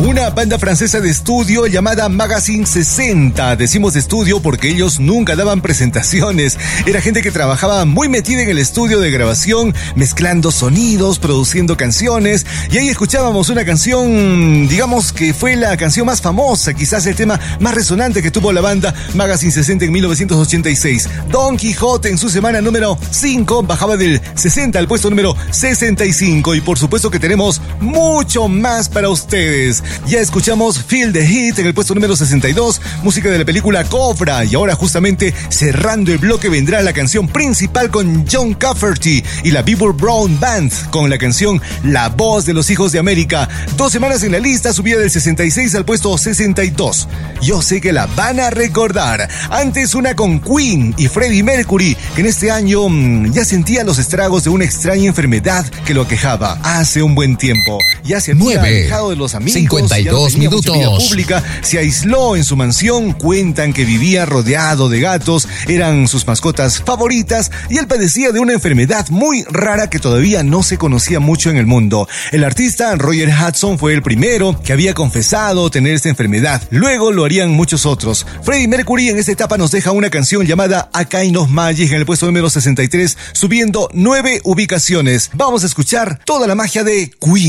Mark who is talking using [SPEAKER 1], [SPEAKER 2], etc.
[SPEAKER 1] Una banda francesa de estudio llamada Magazine 60. Decimos de estudio porque ellos nunca daban presentaciones. Era gente que trabajaba muy metida en el estudio de grabación, mezclando sonidos, produciendo canciones. Y ahí escuchábamos una canción, digamos que fue la canción más famosa, quizás el tema más resonante que tuvo la banda Magazine 60 en 1986. Don Quijote en su semana número 5 bajaba del 60 al puesto número 65. Y por supuesto que tenemos mucho más para ustedes. Ya escuchamos Feel the Heat en el puesto número 62, música de la película Cobra. Y ahora justamente cerrando el bloque vendrá la canción principal con John Cafferty y la Beaver Brown Band con la canción La Voz de los Hijos de América. 2 semanas en la lista, subía del 66 al puesto 62. Yo sé que la van a recordar. Antes una con Queen y Freddie Mercury, que en este año ya sentía los estragos de una extraña enfermedad que lo aquejaba hace un buen tiempo. Ya se había alejado de los amigos,
[SPEAKER 2] 52 minutos.
[SPEAKER 1] Vida pública, se aisló en su mansión. Cuentan que vivía rodeado de gatos, eran sus mascotas favoritas, y él padecía de una enfermedad muy rara que todavía no se conocía mucho en el mundo. El artista Roger Hudson fue el primero que había confesado tener esta enfermedad. Luego lo harían muchos otros. Freddie Mercury en esta etapa nos deja una canción llamada A Kind of Magic en el puesto número 63, subiendo 9 ubicaciones. Vamos a escuchar toda la magia de Queen.